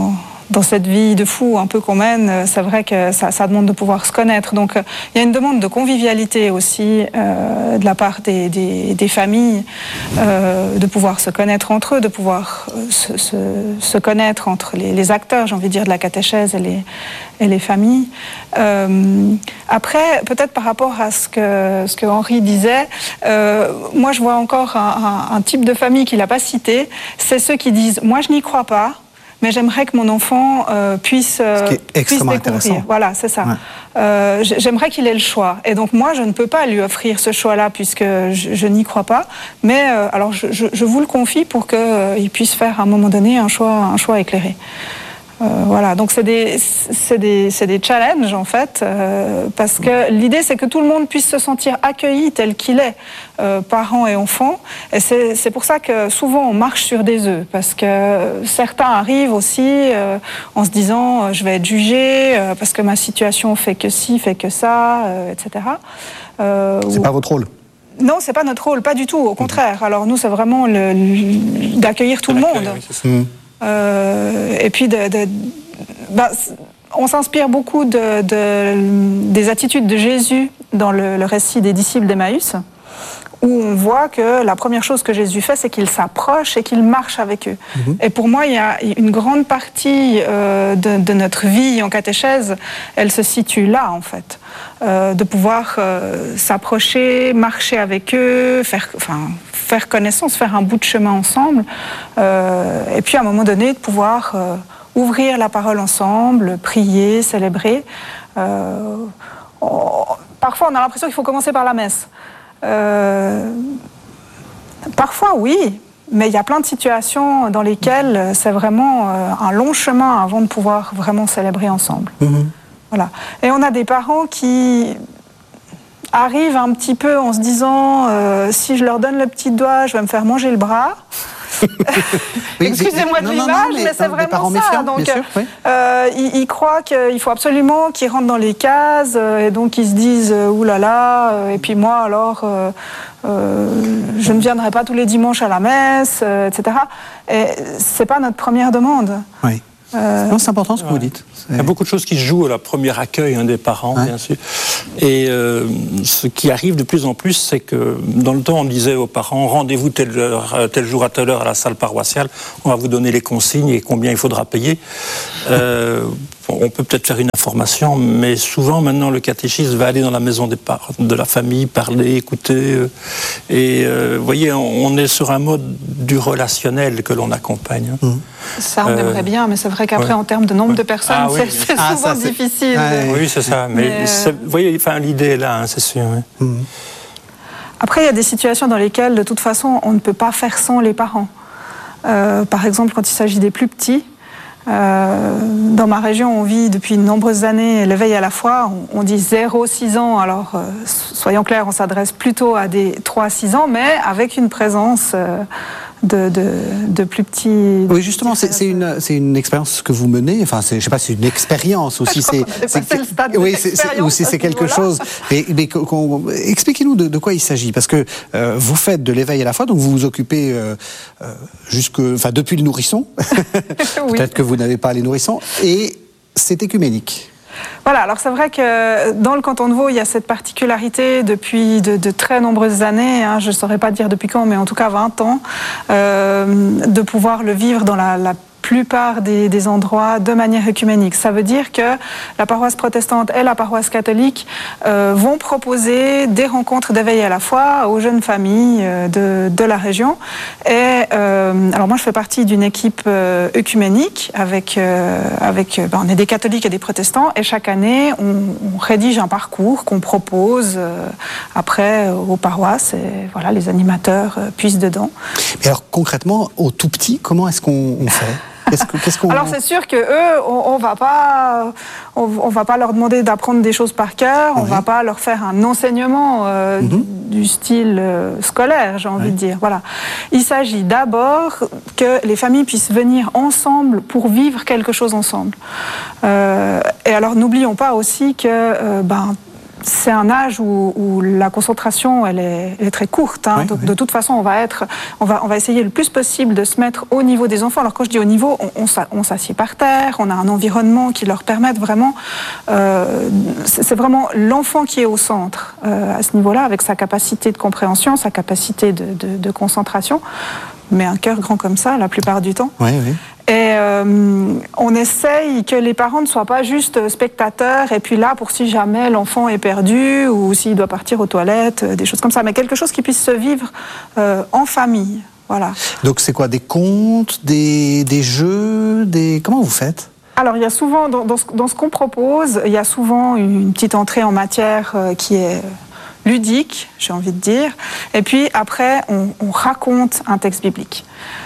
dans cette vie de fou un peu qu'on mène, c'est vrai que ça demande de pouvoir se connaître. Donc il y a une demande de convivialité aussi de la part des familles, de pouvoir se connaître entre eux, de pouvoir se connaître entre les acteurs, j'ai envie de dire, de la catéchèse et les familles. Après, peut-être par rapport à ce que Henri disait, moi je vois encore un type de famille qu'il n'a pas cité, c'est ceux qui disent « moi je n'y crois pas ». Mais j'aimerais que mon enfant puisse découvrir. Voilà, c'est ça. Ouais. J'aimerais qu'il ait le choix. Et donc moi, je ne peux pas lui offrir ce choix-là puisque je n'y crois pas. Mais alors, je vous le confie pour qu'il puisse faire à un moment donné un choix éclairé. Voilà, donc c'est des challenges en fait, parce que l'idée c'est que tout le monde puisse se sentir accueilli tel qu'il est, parents et enfants, et c'est pour ça que souvent on marche sur des œufs, parce que certains arrivent aussi en se disant je vais être jugé parce que ma situation fait que ci, fait que ça, etc. C'est pas votre rôle? Non, c'est pas notre rôle, pas du tout, au contraire. Alors nous c'est vraiment d'accueillir tout le monde. Oui, et puis, on s'inspire beaucoup des attitudes de Jésus dans le récit des disciples d'Emmaüs, où on voit que la première chose que Jésus fait, c'est qu'il s'approche et qu'il marche avec eux. Et pour moi, il y a une grande partie de notre vie en catéchèse, elle se situe là, en fait. De pouvoir s'approcher, marcher avec eux, faire connaissance, faire un bout de chemin ensemble, et puis à un moment donné de pouvoir ouvrir la parole ensemble, prier, célébrer. Parfois on a l'impression qu'il faut commencer par la messe. Parfois oui, mais il y a plein de situations dans lesquelles c'est vraiment un long chemin avant de pouvoir vraiment célébrer ensemble. Voilà. Et on a des parents qui arrivent un petit peu en se disant si je leur donne le petit doigt, je vais me faire manger le bras. Oui, excusez-moi de l'image, mais c'est vraiment ça. Méfiants, donc, sûr, oui. Ils croient qu'il faut absolument qu'ils rentrent dans les cases, et donc ils se disent oulala, et puis moi alors, je ne viendrai pas tous les dimanches à la messe, etc. Et c'est pas notre première demande. Oui. Non, c'est important ce que vous dites. Il y a beaucoup de choses qui se jouent à la première accueil des parents, bien sûr. Et ce qui arrive de plus en plus, c'est que dans le temps, on disait aux parents, rendez-vous tel jour à telle heure à la salle paroissiale, on va vous donner les consignes et combien il faudra payer. On peut peut-être faire une information, mais souvent, maintenant, le catéchiste va aller dans la maison de la famille, parler, écouter. Vous voyez, on est sur un mode du relationnel que l'on accompagne. Ça, on aimerait bien, mais c'est vrai qu'après, en termes de nombre de personnes, c'est souvent difficile. Oui, c'est ça. Mais vous voyez, l'idée est là, c'est sûr. Après, il y a des situations dans lesquelles, de toute façon, on ne peut pas faire sans les parents. Par exemple, quand il s'agit des plus petits, dans ma région, on vit depuis de nombreuses années l'éveil à la foi. On dit 0-6 ans, alors soyons clairs, on s'adresse plutôt à des 3-6 ans, mais avec une présence de plus petits... Oui, justement, c'est une expérience que vous menez, enfin, je ne sais pas, c'est une expérience aussi. C'est quelque chose. Mais expliquez-nous de quoi il s'agit, parce que vous faites de l'éveil à la foi, donc vous vous occupez depuis le nourrisson, peut-être que vous n'avez pas les nourrissons, et c'est œcuménique. Voilà, alors c'est vrai que dans le canton de Vaud, il y a cette particularité depuis de très nombreuses années, je ne saurais pas dire depuis quand, mais en tout cas 20 ans, de pouvoir le vivre dans la plupart des endroits de manière œcuménique. Ça veut dire que la paroisse protestante et la paroisse catholique vont proposer des rencontres d'éveil à la foi aux jeunes familles de la région. Et alors moi, je fais partie d'une équipe œcuménique avec on est des catholiques et des protestants, et chaque année, on rédige un parcours qu'on propose après aux paroisses, et voilà, les animateurs puissent dedans. Mais alors concrètement, au tout petit, comment est-ce qu'on fait ? Alors c'est sûr que eux, on va pas leur demander d'apprendre des choses par cœur, on va pas leur faire un enseignement du style scolaire, j'ai envie de dire. Voilà. Il s'agit d'abord que les familles puissent venir ensemble pour vivre quelque chose ensemble. Et alors n'oublions pas aussi que c'est un âge où la concentration elle est très courte. Hein. Donc, de toute façon, on va essayer le plus possible de se mettre au niveau des enfants. Alors quand je dis au niveau, on s'assied par terre, on a un environnement qui leur permette vraiment. C'est vraiment l'enfant qui est au centre à ce niveau-là, avec sa capacité de compréhension, sa capacité de concentration. Mais un cœur grand comme ça, la plupart du temps. Oui, oui. Et on essaye que les parents ne soient pas juste spectateurs et puis là pour si jamais l'enfant est perdu ou s'il doit partir aux toilettes, des choses comme ça, mais quelque chose qui puisse se vivre en famille. Voilà. Donc c'est quoi, des contes, des jeux, comment vous faites ? Alors il y a souvent, dans ce qu'on propose, il y a souvent une petite entrée en matière qui est ludique, j'ai envie de dire, et puis après on raconte un texte biblique.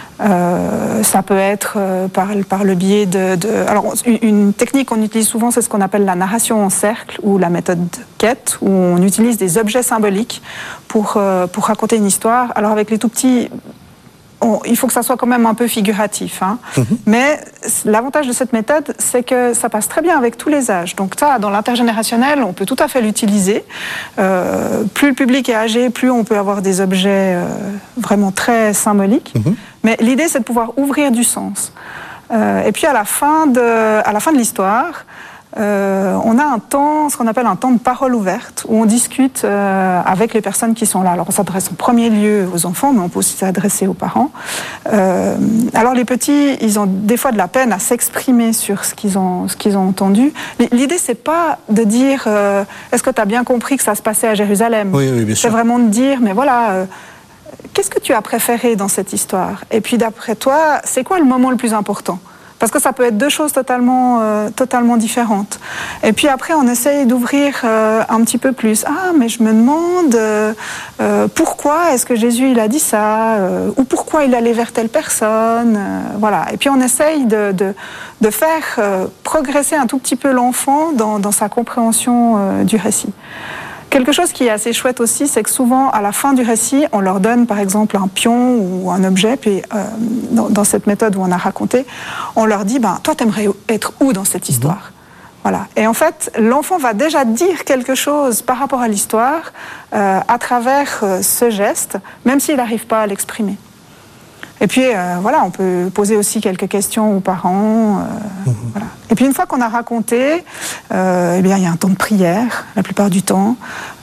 Ça peut être par le biais alors une technique qu'on utilise souvent, c'est ce qu'on appelle la narration en cercle ou la méthode quête, où on utilise des objets symboliques pour raconter une histoire. Alors avec les tout petits, il faut que ça soit quand même un peu figuratif, hein. Mais l'avantage de cette méthode, c'est que ça passe très bien avec tous les âges. Donc ça, dans l'intergénérationnel, on peut tout à fait l'utiliser. Plus le public est âgé, plus on peut avoir des objets vraiment très symboliques. Mais l'idée, c'est de pouvoir ouvrir du sens. Et puis à la fin de l'histoire, on a un temps, ce qu'on appelle un temps de parole ouverte, où on discute avec les personnes qui sont là. Alors on s'adresse en premier lieu aux enfants, mais on peut aussi s'adresser aux parents. Alors les petits, ils ont des fois de la peine à s'exprimer sur ce qu'ils ont entendu. L'idée, c'est pas de dire est-ce que tu as bien compris que ça se passait à Jérusalem ? Oui, bien sûr. C'est vraiment de dire, mais voilà, qu'est-ce que tu as préféré dans cette histoire ? Et puis d'après toi, c'est quoi le moment le plus important ? Parce que ça peut être deux choses totalement différentes. Et puis après, on essaye d'ouvrir un petit peu plus. Ah, mais je me demande pourquoi est-ce que Jésus il a dit ça, ou pourquoi il allait vers telle personne. Voilà. Et puis on essaye de faire progresser un tout petit peu l'enfant dans sa compréhension du récit. Quelque chose qui est assez chouette aussi, c'est que souvent, à la fin du récit, on leur donne par exemple un pion ou un objet, puis dans cette méthode où on a raconté, on leur dit, toi, t'aimerais être où dans cette histoire ? Voilà. Et en fait, l'enfant va déjà dire quelque chose par rapport à l'histoire à travers ce geste, même s'il n'arrive pas à l'exprimer. Et puis, voilà, on peut poser aussi quelques questions aux parents. Voilà. Et puis, une fois qu'on a raconté, eh bien, il y a un temps de prière, la plupart du temps.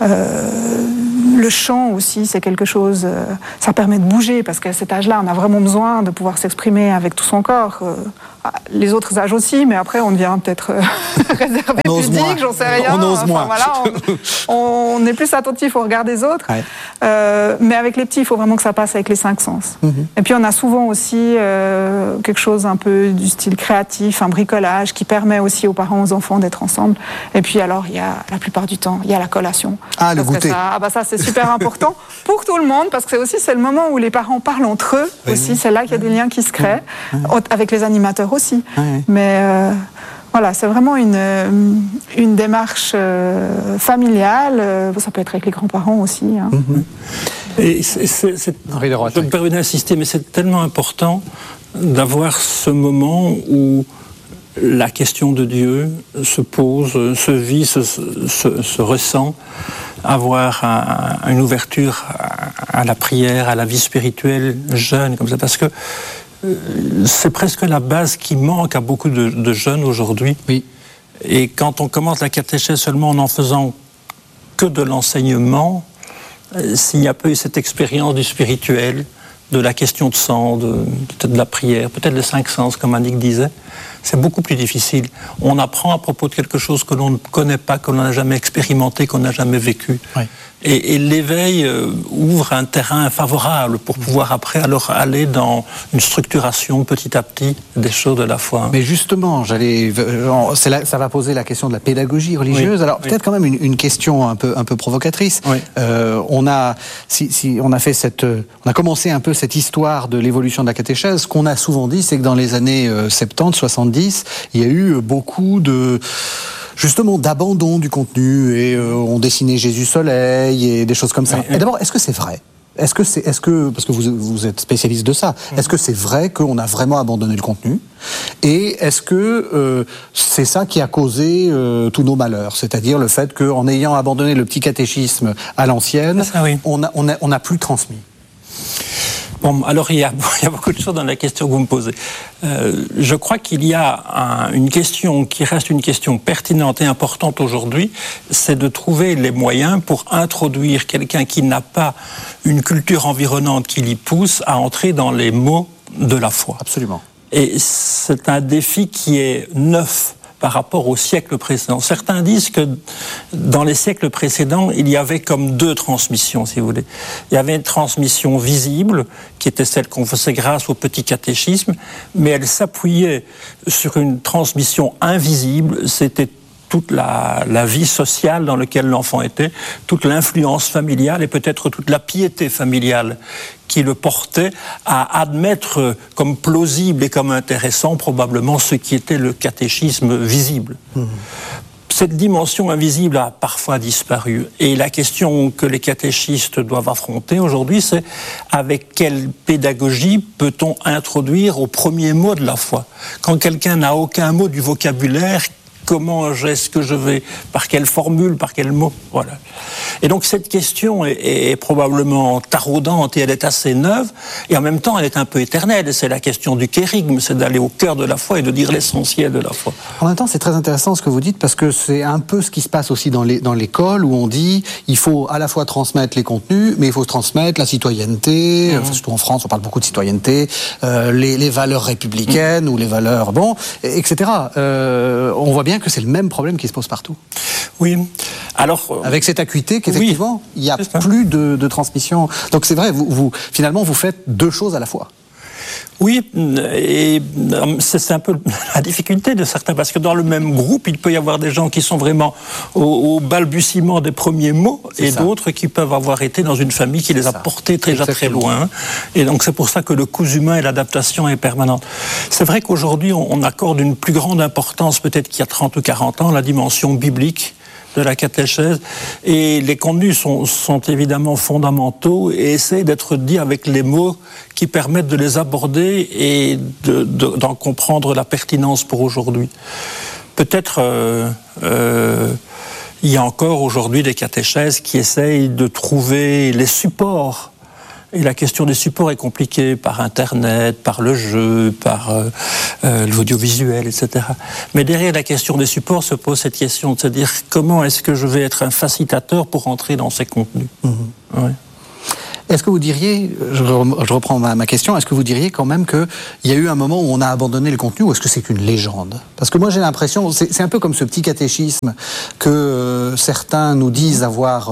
Le chant aussi, c'est quelque chose... ça permet de bouger, parce qu'à cet âge-là, on a vraiment besoin de pouvoir s'exprimer avec tout son corps. Les autres âges aussi, mais après, on devient peut-être réservé, pudique, j'en sais rien. On ose moins. Voilà, on est plus attentif au regard des autres. Ouais. Mais avec les petits, il faut vraiment que ça passe avec les 5 sens. Et puis, on a souvent aussi quelque chose un peu du style créatif, un bricolage qui permet aussi aux parents, aux enfants d'être ensemble. Et puis alors, il y a, la plupart du temps, il y a la collation. Ah, le goûter. Ça, c'est super important pour tout le monde, parce que c'est le moment où les parents parlent entre eux aussi. C'est là qu'il y a des liens qui se créent, avec les animateurs aussi. Mais voilà, c'est vraiment une démarche familiale. Ça peut être avec les grands-parents aussi. Hein. Et je me permets d'insister, mais c'est tellement important d'avoir ce moment où la question de Dieu se pose, se vit, se ressent, avoir une ouverture à la prière, à la vie spirituelle jeune, comme ça, parce que c'est presque la base qui manque à beaucoup de jeunes aujourd'hui. Oui. Et quand on commence la catéchèse seulement en faisant que de l'enseignement, s'il n'y a pas eu cette expérience du spirituel, de la question de sang, peut-être de la prière, peut-être les 5 sens, comme Annick disait, c'est beaucoup plus difficile. On apprend à propos de quelque chose que l'on ne connaît pas, que l'on n'a jamais expérimenté, qu'on n'a jamais vécu. Oui. Et l'éveil ouvre un terrain favorable pour pouvoir après alors aller dans une structuration petit à petit des choses de la foi. Mais justement, ça va poser la question de la pédagogie religieuse. Oui. Alors peut-être quand même une question un peu provocatrice. Oui. On a commencé un peu cette histoire de l'évolution de la catéchèse. Ce qu'on a souvent dit, c'est que dans les années 70, 70, il y a eu beaucoup justement d'abandon du contenu et on dessinait Jésus soleil et des choses comme ça. Et d'abord, est-ce que c'est vrai ? Est-ce que, parce que vous êtes spécialiste de ça, est-ce que c'est vrai qu'on a vraiment abandonné le contenu? Et est-ce que c'est ça qui a causé tous nos malheurs? C'est-à-dire le fait qu'en ayant abandonné le petit catéchisme à l'ancienne, oui. on n'a plus transmis. Bon, alors il y a beaucoup de choses dans la question que vous me posez. Je crois qu'il y a une question qui reste une question pertinente et importante aujourd'hui, c'est de trouver les moyens pour introduire quelqu'un qui n'a pas une culture environnante qui l'y pousse à entrer dans les mots de la foi. Absolument. Et c'est un défi qui est neuf par rapport au siècle précédent. Certains disent que dans les siècles précédents, il y avait comme deux transmissions, si vous voulez. Il y avait une transmission visible, qui était celle qu'on faisait grâce au petit catéchisme, mais elle s'appuyait sur une transmission invisible, c'était toute la vie sociale dans laquelle l'enfant était, toute l'influence familiale et peut-être toute la piété familiale qui le portait à admettre comme plausible et comme intéressant probablement ce qui était le catéchisme visible. Cette dimension invisible a parfois disparu. Et la question que les catéchistes doivent affronter aujourd'hui, c'est avec quelle pédagogie peut-on introduire au premier mot de la foi? Quand quelqu'un n'a aucun mot du vocabulaire, comment est-ce que je vais, par quelle formule, par quel mot, voilà. Et donc cette question est probablement taraudante et elle est assez neuve, et en même temps elle est un peu éternelle, et c'est la question du kérigme, c'est d'aller au cœur de la foi et de dire l'essentiel de la foi. En même temps, c'est très intéressant ce que vous dites, parce que c'est un peu ce qui se passe aussi dans l'école, où on dit il faut à la fois transmettre les contenus, mais il faut transmettre la citoyenneté, surtout en France, on parle beaucoup de citoyenneté, les valeurs républicaines, ou les valeurs, etc. On voit bien que c'est le même problème qui se pose partout. Oui. Alors, avec cette acuité qu'effectivement, il n'y a plus de transmission. Donc c'est vrai, finalement, vous faites deux choses à la fois. Oui, et c'est un peu la difficulté de certains, parce que dans le même groupe, il peut y avoir des gens qui sont vraiment au balbutiement des premiers mots, et d'autres qui peuvent avoir été dans une famille qui les a portés déjà très loin. Et donc c'est pour ça que le coût humain et l'adaptation est permanente. C'est vrai qu'aujourd'hui, on accorde une plus grande importance, peut-être qu'il y a 30 ou 40 ans, la dimension biblique de la catéchèse, et les contenus sont évidemment fondamentaux et essaient d'être dits avec les mots qui permettent de les aborder et d'en comprendre la pertinence pour aujourd'hui. Peut-être il y a encore aujourd'hui des catéchèses qui essayent de trouver les supports. Et la question des supports est compliquée par Internet, par le jeu, par l'audiovisuel, etc. Mais derrière la question des supports se pose cette question de se dire comment est-ce que je vais être un facilitateur pour entrer dans ces contenus. Ouais. Est-ce que vous diriez, je reprends ma question, est-ce que vous diriez quand même qu'il y a eu un moment où on a abandonné le contenu, ou est-ce que c'est qu'une légende? Parce que moi j'ai l'impression, c'est un peu comme ce petit catéchisme que certains nous disent avoir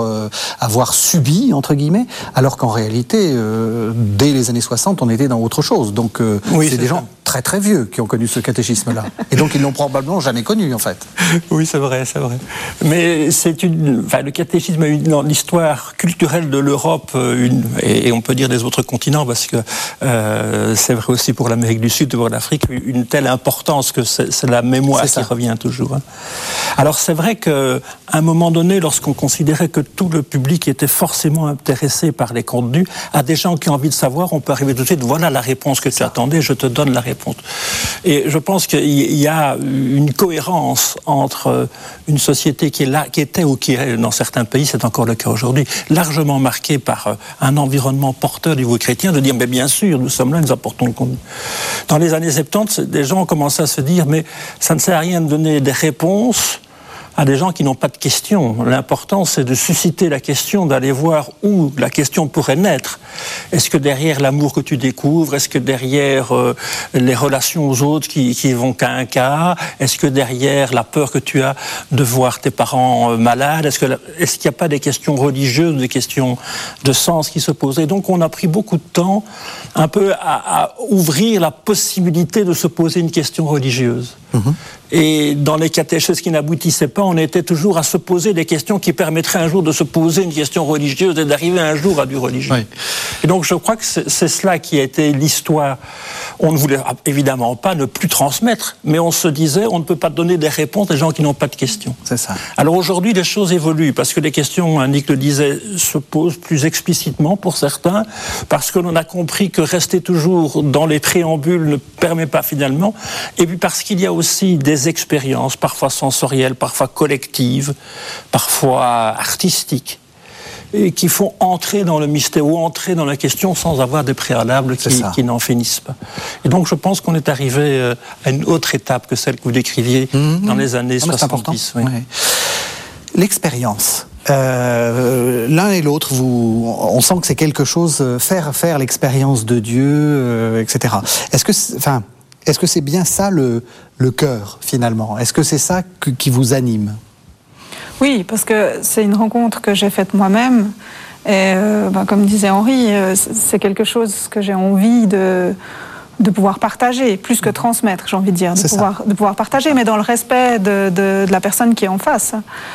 subi, entre guillemets, alors qu'en réalité, dès les années 60, on était dans autre chose. Donc c'est des gens très très vieux qui ont connu ce catéchisme-là. Et donc ils l'ont probablement jamais connu, en fait. Oui, c'est vrai, c'est vrai. Mais le catéchisme a eu dans l'histoire culturelle de l'Europe et on peut dire des autres continents, parce que c'est vrai aussi pour l'Amérique du Sud et pour l'Afrique, une telle importance que c'est la mémoire qui revient toujours. Alors c'est vrai qu'à un moment donné, lorsqu'on considérait que tout le public était forcément intéressé par les contenus, à des gens qui ont envie de savoir, on peut arriver tout de suite, voilà la réponse que tu attendais, je te donne la réponse. Et je pense qu'il y a une cohérence entre une société qui est là, qui était ou qui est dans certains pays, c'est encore le cas aujourd'hui, largement marquée par un environnement porteur du niveau chrétien, de dire mais bien sûr, nous sommes là, nous apportons le contenu. Dans les années 70, des gens ont commencé à se dire mais ça ne sert à rien de donner des réponses à des gens qui n'ont pas de questions. L'important, c'est de susciter la question, d'aller voir où la question pourrait naître. Est-ce que derrière l'amour que tu découvres, est-ce que derrière les relations aux autres qui vont qu'à un quart, est-ce que derrière la peur que tu as de voir tes parents malades, est-ce qu'il n'y a pas des questions religieuses, des questions de sens qui se posent? Et donc on a pris beaucoup de temps un peu à ouvrir la possibilité de se poser une question religieuse. Et dans les catéchèses qui n'aboutissaient pas, Avant, on était toujours à se poser des questions qui permettraient un jour de se poser une question religieuse et d'arriver un jour à du religieux. Oui. Et donc, je crois que c'est cela qui a été l'histoire. On ne voulait évidemment pas ne plus transmettre, mais on se disait, on ne peut pas donner des réponses à des gens qui n'ont pas de questions. C'est ça. Alors aujourd'hui, les choses évoluent, parce que les questions, Nick le disait, se posent plus explicitement pour certains, parce que l'on a compris que rester toujours dans les préambules ne permet pas finalement, et puis parce qu'il y a aussi des expériences, parfois sensorielles, parfois collectives, parfois artistiques, et qui font entrer dans le mystère ou entrer dans la question sans avoir des préalables qui n'en finissent pas. Et donc je pense qu'on est arrivé à une autre étape que celle que vous décriviez dans les années 70. Oui. Ouais. L'expérience. L'un et l'autre, on sent que c'est quelque chose, faire l'expérience de Dieu, etc. Est-ce que c'est bien ça le cœur, finalement? Est-ce que c'est ça qui vous anime? Oui, parce que c'est une rencontre que j'ai faite moi-même. Et comme disait Henri, c'est quelque chose que j'ai envie de pouvoir partager, plus que transmettre, j'ai envie de dire, de pouvoir partager, mais dans le respect de la personne qui est en face.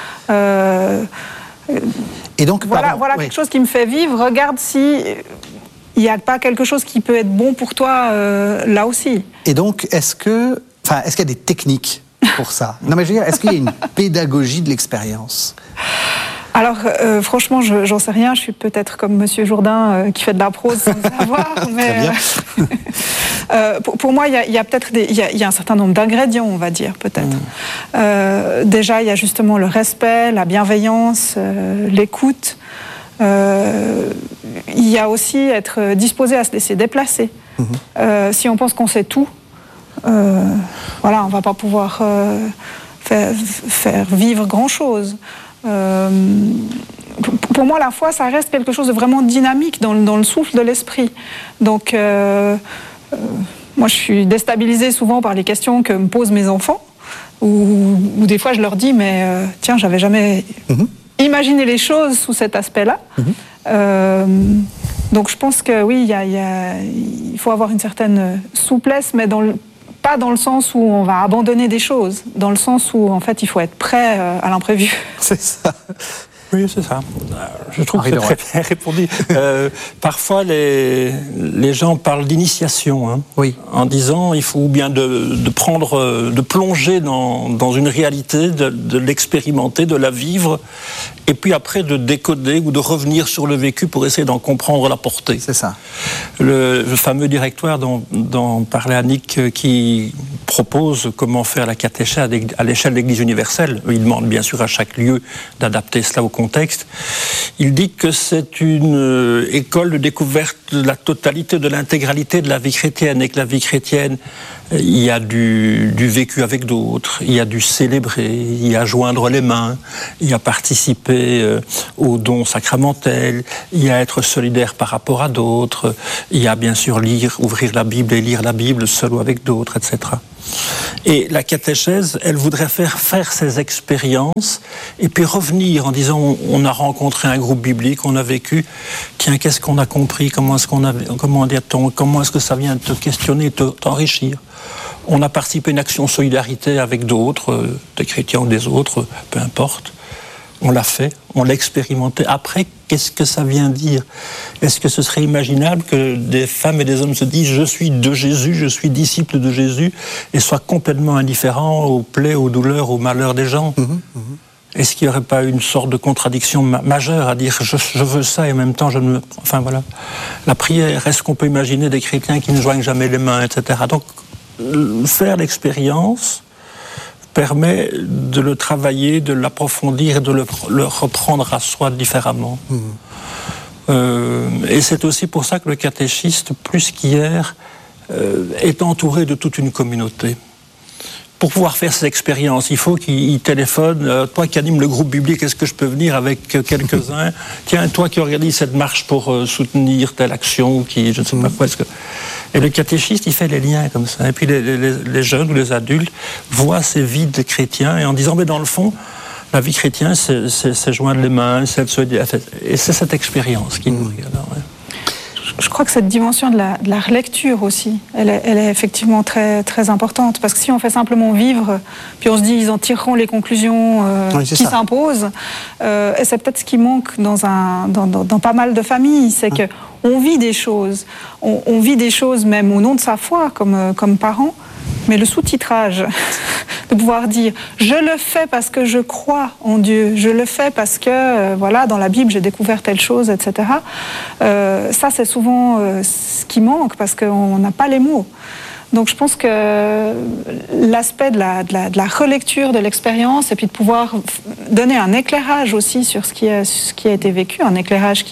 Et donc, voilà quelque chose qui me fait vivre. Regarde si il n'y a pas quelque chose qui peut être bon pour toi là aussi. Et donc, est-ce qu'il y a des techniques pour ça? Non, mais je veux dire, est-ce qu'il y a une pédagogie de l'expérience? Alors, franchement, j'en sais rien. Je suis peut-être comme Monsieur Jourdain qui fait de la prose sans le savoir. Mais pour moi, il y a peut-être il y a un certain nombre d'ingrédients, on va dire, peut-être. Déjà, il y a justement le respect, la bienveillance, l'écoute. Il y a aussi être disposé à se laisser déplacer. Si on pense qu'on sait tout, on va pas pouvoir faire vivre grand-chose. Pour moi, la foi, ça reste quelque chose de vraiment dynamique dans le souffle de l'esprit. Donc, moi, je suis déstabilisée souvent par les questions que me posent mes enfants, ou des fois, je leur dis, mais tiens, j'avais jamais imaginé les choses sous cet aspect-là. Donc, je pense que oui, il faut avoir une certaine souplesse, mais pas dans le sens où on va abandonner des choses, dans le sens où, en fait, il faut être prêt à l'imprévu. C'est ça. Oui, c'est ça. Je trouve que c'est très bien répondu. Parfois, les gens parlent d'initiation, en disant il faut bien de plonger dans une réalité, de l'expérimenter, de la vivre, et puis après de décoder ou de revenir sur le vécu pour essayer d'en comprendre la portée. C'est ça. Le fameux directoire dont parlait Annick, qui propose comment faire la catéchèse à l'échelle de l'Église universelle. Il demande bien sûr à chaque lieu d'adapter cela au contexte. Il dit que c'est une école de découverte de la totalité, de l'intégralité de la vie chrétienne, et que la vie chrétienne, il y a du vécu avec d'autres, il y a du célébrer, il y a joindre les mains, il y a participer aux dons sacramentels, il y a être solidaire par rapport à d'autres, il y a bien sûr ouvrir la Bible et lire la Bible seul ou avec d'autres, etc. Et la catéchèse, elle voudrait faire ces expériences et puis revenir en disant on a rencontré un groupe biblique, on a vécu, tiens, qu'est-ce qu'on a compris, comment est-ce que ça vient te questionner, t'enrichir. On a participé à une action solidarité avec d'autres, des chrétiens ou des autres, peu importe. On l'a fait, on l'a expérimenté. Après, qu'est-ce que ça vient dire? Est-ce que ce serait imaginable que des femmes et des hommes se disent « je suis de Jésus, je suis disciple de Jésus » et soient complètement indifférents aux plaies, aux douleurs, aux malheurs des gens? Est-ce qu'il n'y aurait pas une sorte de contradiction majeure à dire « je veux ça et en même temps je ne me... » Enfin voilà. La prière, est-ce qu'on peut imaginer des chrétiens qui ne joignent jamais les mains, etc. Donc, faire l'expérience permet de le travailler, de l'approfondir et de le reprendre à soi différemment. Et c'est aussi pour ça que le catéchiste, plus qu'hier, est entouré de toute une communauté. Pour pouvoir faire ces expériences, il faut qu'il téléphone. Toi qui anime le groupe biblique, est-ce que je peux venir avec quelques-uns? Tiens, toi qui organise cette marche pour soutenir telle action, qui je ne sais pas quoi. Et le catéchiste, il fait les liens comme ça. Et puis les jeunes ou les adultes voient ces vies de chrétiens et en disant, mais dans le fond, la vie chrétienne, c'est joindre les mains, c'est se dire. Et c'est cette expérience qui nous regarde. je crois que cette dimension de la relecture aussi, elle est effectivement très, très importante. Parce que si on fait simplement vivre, puis on se dit ils en tireront les conclusions qui s'imposent, et c'est peut-être ce qui manque dans pas mal de familles, c'est que on vit des choses, on vit des choses même au nom de sa foi comme parents, mais le sous-titrage, de pouvoir dire « je le fais parce que je crois en Dieu, je le fais parce que, voilà, dans la Bible, j'ai découvert telle chose, etc. » Ça, c'est souvent ce qui manque parce qu'on n'a pas les mots. Donc je pense que l'aspect de la relecture de l'expérience et puis de pouvoir donner un éclairage aussi sur ce qui a été vécu, un éclairage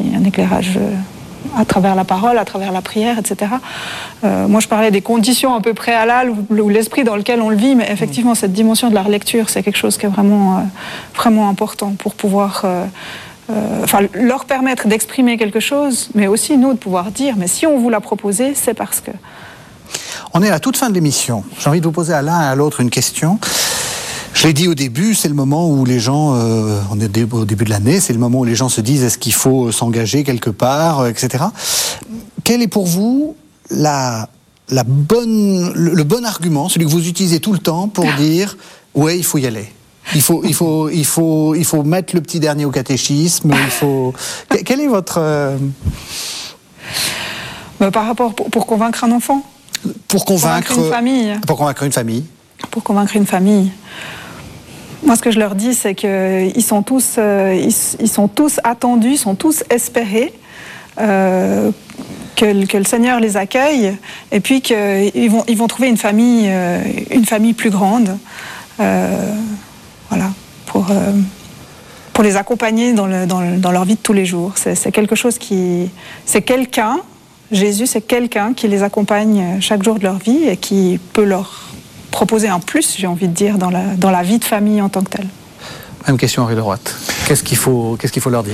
à travers la parole, à travers la prière, etc. Moi, je parlais des conditions un peu préalables ou l'esprit dans lequel on le vit, mais effectivement, cette dimension de la relecture, c'est quelque chose qui est vraiment, vraiment important pour pouvoir leur permettre d'exprimer quelque chose, mais aussi, nous, de pouvoir dire, mais si on vous l'a proposé, c'est parce que... On est à la toute fin de l'émission. J'ai envie de vous poser à l'un et à l'autre une question. Je l'ai dit au début, c'est le moment où les gens, on est au début de l'année, c'est le moment où les gens se disent est-ce qu'il faut s'engager quelque part, etc. Quel est pour vous le bon argument, celui que vous utilisez tout le temps pour dire ouais, il faut y aller. Il faut mettre le petit dernier au catéchisme. Quel est votre par rapport pour convaincre un enfant, pour convaincre une famille. Pour convaincre une famille. Pour convaincre une famille. Moi, ce que je leur dis, c'est qu'ils sont tous attendus, ils sont tous espérés que le Seigneur les accueille, et puis qu'ils vont trouver une famille plus grande, voilà, pour les accompagner dans leur vie de tous les jours. C'est quelque chose c'est quelqu'un. Jésus, c'est quelqu'un qui les accompagne chaque jour de leur vie et qui peut leur proposer un plus, j'ai envie de dire, dans la vie de famille en tant que telle. Même question, Henri de Roodt. Qu'est-ce qu'il faut leur dire ?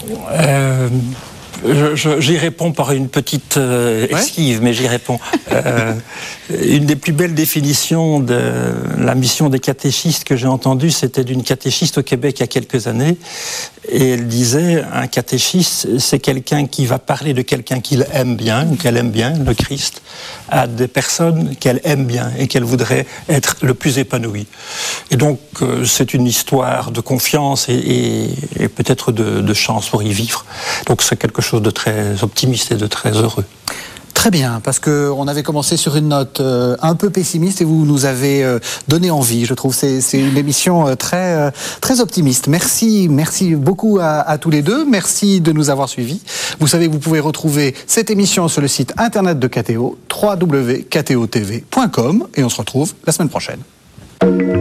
J'y réponds par une petite esquive, mais j'y réponds. Une des plus belles définitions de la mission des catéchistes que j'ai entendue, c'était d'une catéchiste au Québec il y a quelques années, et elle disait, un catéchiste, c'est quelqu'un qui va parler de quelqu'un qu'il aime bien, ou qu'elle aime bien, le Christ, à des personnes qu'elle aime bien et qu'elle voudrait être le plus épanouie. Et donc, c'est une histoire de confiance et peut-être de chance pour y vivre. Donc, c'est quelque chose de très optimiste et de très heureux. Très bien, parce qu'on avait commencé sur une note un peu pessimiste et vous nous avez donné envie. Je trouve que c'est une émission très, très optimiste. Merci beaucoup à tous les deux. Merci de nous avoir suivis. Vous savez que vous pouvez retrouver cette émission sur le site internet de KTO, www.ktotv.com, et on se retrouve la semaine prochaine.